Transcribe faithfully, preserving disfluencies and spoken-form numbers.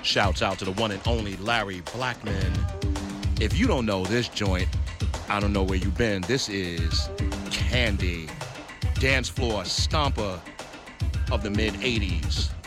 Shouts out to the one and only Larry Blackman. If you don't know this joint, I don't know where you've been. This is Candy, dance floor stomper of the mid eighties.